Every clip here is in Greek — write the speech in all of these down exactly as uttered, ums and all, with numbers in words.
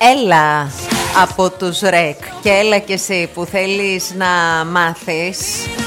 Έλα από τους ρεκ και έλα και εσύ που θέλεις να μάθεις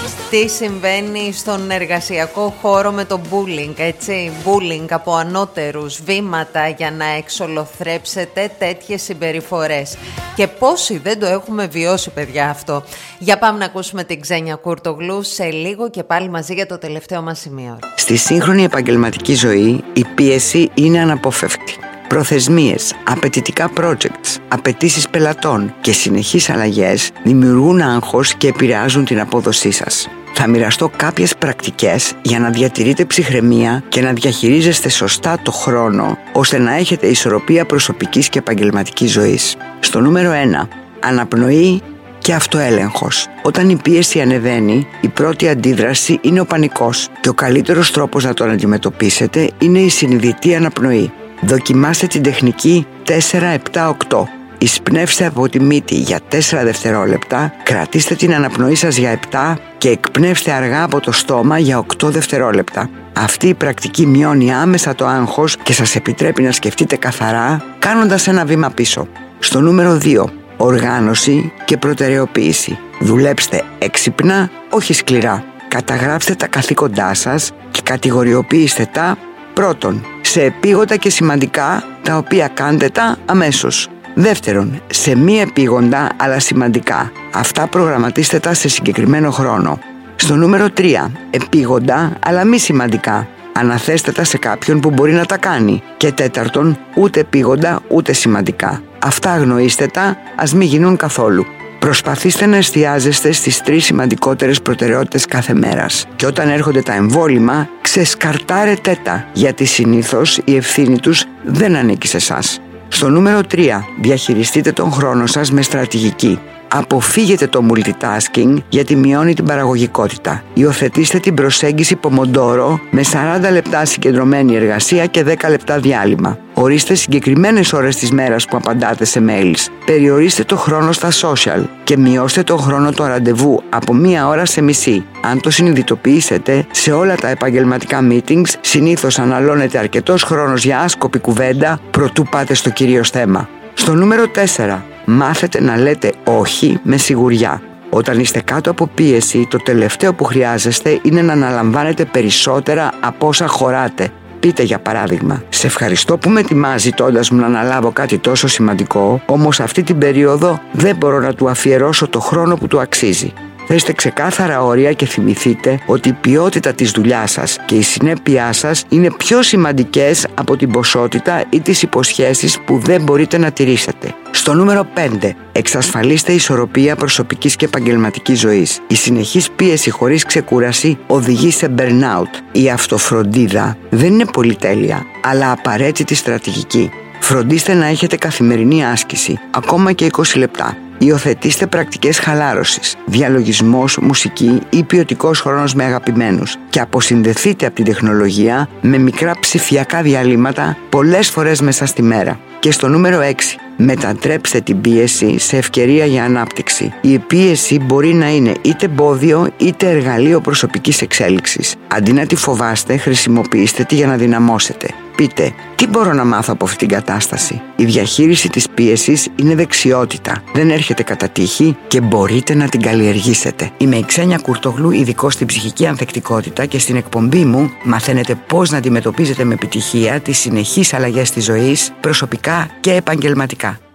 τι συμβαίνει στον εργασιακό χώρο με το bullying, έτσι, bullying από ανώτερους, βήματα για να εξολοθρέψετε τέτοιες συμπεριφορές. Και πόσοι δεν το έχουμε βιώσει, παιδιά, αυτό. Για πάμε να ακούσουμε την Ξένια Κουρτογλού σε λίγο και πάλι μαζί για το τελευταίο μας σημείο. Στη σύγχρονη επαγγελματική ζωή η πίεση είναι αναπόφευκτη. Προθεσμίες, απαιτητικά projects, απαιτήσεις πελατών και συνεχείς αλλαγές δημιουργούν άγχος και επηρεάζουν την απόδοσή σας. Θα μοιραστώ κάποιες πρακτικές για να διατηρείτε ψυχραιμία και να διαχειρίζεστε σωστά το χρόνο, ώστε να έχετε ισορροπία προσωπικής και επαγγελματικής ζωής. Στο νούμερο ένα, αναπνοή και αυτοέλεγχος. Όταν η πίεση ανεβαίνει, η πρώτη αντίδραση είναι ο πανικός και ο καλύτερος τρόπος να τον αντιμετωπίσετε είναι η συνειδητή αναπνοή. Δοκιμάστε την τεχνική τέσσερα επτά οκτώ. Εισπνεύστε από τη μύτη για τέσσερα δευτερόλεπτα, κρατήστε την αναπνοή σας για επτά και εκπνεύστε αργά από το στόμα για οκτώ δευτερόλεπτα. Αυτή η πρακτική μειώνει άμεσα το άγχος και σας επιτρέπει να σκεφτείτε καθαρά, κάνοντας ένα βήμα πίσω. Στο νούμερο δύο, οργάνωση και προτεραιοποίηση. Δουλέψτε έξυπνα, όχι σκληρά. Καταγράψτε τα καθήκοντά σας και κατηγοριοποιήστε τα πρώτον, σε επίγοντα και σημαντικά, τα οποία κάντε τα αμέσως. Δεύτερον, σε μη επίγοντα αλλά σημαντικά. Αυτά προγραμματίστε τα σε συγκεκριμένο χρόνο. Στο νούμερο τρία, επίγοντα αλλά μη σημαντικά. Αναθέστε τα σε κάποιον που μπορεί να τα κάνει. Και τέταρτον, ούτε επίγοντα ούτε σημαντικά. Αυτά αγνοήστε τα, ας μην γίνουν καθόλου. Προσπαθήστε να εστιάζεστε στις τρεις σημαντικότερες προτεραιότητες κάθε μέρας. Και όταν έρχονται τα εμβόλυμα, ξεσκαρτάρετε τα, γιατί συνήθως η ευθύνη τους δεν ανήκει σε εσάς. Στο νούμερο τρία, διαχειριστείτε τον χρόνο σας με στρατηγική. Αποφύγετε το multitasking γιατί μειώνει την παραγωγικότητα. Υιοθετήστε την προσέγγιση Pomodoro με σαράντα λεπτά συγκεντρωμένη εργασία και δέκα λεπτά διάλειμμα. Ορίστε συγκεκριμένες ώρες της μέρας που απαντάτε σε mails. Περιορίστε το χρόνο στα social και μειώστε το χρόνο του ραντεβού από μία ώρα σε μισή. Αν το συνειδητοποιήσετε, σε όλα τα επαγγελματικά meetings συνήθως αναλώνεται αρκετός χρόνος για άσκοπη κουβέντα προτού πάτε στο κυρίως θέμα. Στο νούμερο τέσσερα, μάθετε να λέτε όχι με σιγουριά. Όταν είστε κάτω από πίεση, το τελευταίο που χρειάζεστε είναι να αναλαμβάνετε περισσότερα από όσα χωράτε. Πείτε για παράδειγμα, σε ευχαριστώ που με τιμάς ζητώντας μου να αναλάβω κάτι τόσο σημαντικό, όμως αυτή την περίοδο δεν μπορώ να του αφιερώσω το χρόνο που του αξίζει. Θέστε ξεκάθαρα όρια και θυμηθείτε ότι η ποιότητα της δουλειάς σας και η συνέπειά σας είναι πιο σημαντικές από την ποσότητα ή τις υποσχέσεις που δεν μπορείτε να τηρήσετε. Στο νούμερο πέντε, εξασφαλίστε ισορροπία προσωπικής και επαγγελματικής ζωής. Η συνεχής πίεση χωρίς ξεκούραση οδηγεί σε burnout. Η αυτοφροντίδα δεν είναι πολυτέλεια, αλλά απαραίτητη στρατηγική. Φροντίστε να έχετε καθημερινή άσκηση, ακόμα και είκοσι λεπτά. Υιοθετήστε πρακτικές χαλάρωσης, διαλογισμός, μουσική ή ποιοτικός χρόνος με αγαπημένους και αποσυνδεθείτε από την τεχνολογία με μικρά ψηφιακά διαλύματα πολλές φορές μέσα στη μέρα. Και στο νούμερο έξι, μετατρέψτε την πίεση σε ευκαιρία για ανάπτυξη. Η πίεση μπορεί να είναι είτε εμπόδιο είτε εργαλείο προσωπικής εξέλιξης. Αντί να τη φοβάστε, χρησιμοποιήστε τη για να δυναμώσετε. Πείτε, τι μπορώ να μάθω από αυτή την κατάσταση. Η διαχείριση της πίεσης είναι δεξιότητα. Δεν έρχεται κατά τύχη και μπορείτε να την καλλιεργήσετε. Είμαι η Ξένια Κουρτογλού, ειδικός στην ψυχική ανθεκτικότητα, και στην εκπομπή μου μαθαίνετε πώς να αντιμετωπίζετε με επιτυχία τις συνεχείς αλλαγές της ζωής, προσωπικά και επαγγελματικά.